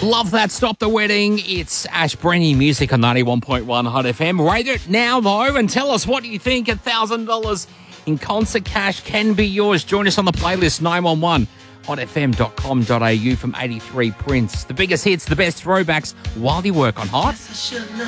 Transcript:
Love that. Stop the Wedding. It's Ash Brenny music on 91.1 Hot FM. Rate it now, though, and tell us what you think. $1,000 in concert cash can be yours. Join us on the playlist 911 hotfm.com.au from 83 Prince. The biggest hits, the best throwbacks while you work on Hot.